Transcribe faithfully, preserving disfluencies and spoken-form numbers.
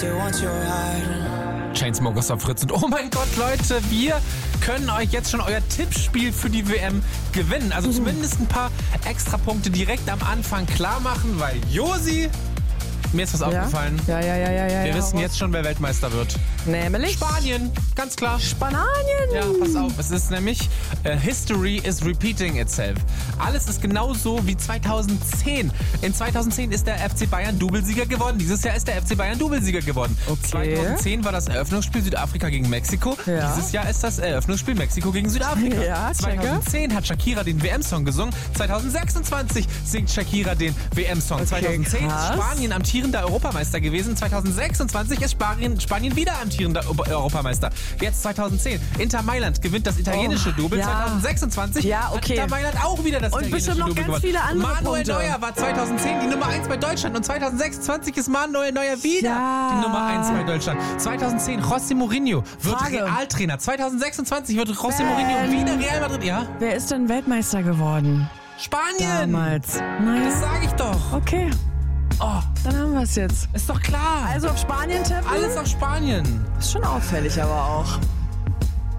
Chainsmokers auf Fritz. Und oh mein Gott, Leute, wir können euch jetzt schon euer Tippspiel für die W M gewinnen. Also zumindest ein paar Extrapunkte direkt am Anfang klar machen, weil Josi, mir ist was Ja? aufgefallen. Ja, ja, ja, ja, ja. Wir ja, wissen raus. jetzt schon, wer Weltmeister wird. Nämlich Spanien, ganz klar. Spanien. Ja, pass auf, es ist nämlich uh, History is repeating itself. Alles ist genauso wie zweitausendzehn. In zweitausendzehn ist der F C Bayern Doublesieger geworden. Dieses Jahr ist der F C Bayern Doublesieger geworden. Okay. zweitausendzehn war das Eröffnungsspiel Südafrika gegen Mexiko. Ja. Dieses Jahr ist das Eröffnungsspiel Mexiko gegen Südafrika. Ja, checker. zweitausendzehn hat Shakira den W M-Song gesungen. zweitausendsechsundzwanzig singt Shakira den W M-Song. Okay, zweitausendzehn krass. ist Spanien amtierender Europameister gewesen. zweitausendsechsundzwanzig ist Spanien, Spanien wieder amtierender Europameister. Jetzt zweitauszehn. Inter Mailand gewinnt das italienische Oh, Double. ja. zweitausendsechsundzwanzig Ja, hat okay. Inter Mailand auch wieder das Und italienische bestimmt noch Double ganz gewonnen. viele andere Manuel Punkte. Neuer war zweitausendzehn die Nummer eins bei Deutschland und zweitausendsechsundzwanzig ist Manuel Neuer wieder Ja. die Nummer eins bei Deutschland. zweitausendzehn José Mourinho wird Frage. Realtrainer. zweitausendsechsundzwanzig wird José Ben. Mourinho wieder Real Madrid. Ja? Wer ist denn Weltmeister geworden? Spanien! Damals. Das Naja, sag ich doch. okay. Oh, Dann haben wir es jetzt. ist doch klar. Also auf Spanien tippen? Alles auf Spanien. Ist schon auffällig aber auch.